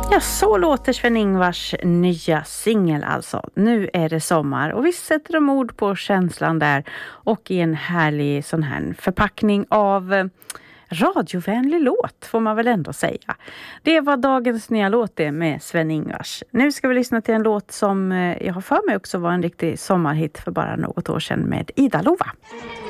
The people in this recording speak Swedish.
Ja, så låter Sven-Ingvars nya singel alltså. Nu är det sommar och vi sätter de ord på känslan där och i en härlig sån här förpackning av radiovänlig låt får man väl ändå säga. Det var dagens nya låt det med Sven-Ingvars. Nu ska vi lyssna till en låt som jag har för mig också var en riktig sommarhit för bara något år sedan med Ida Lova.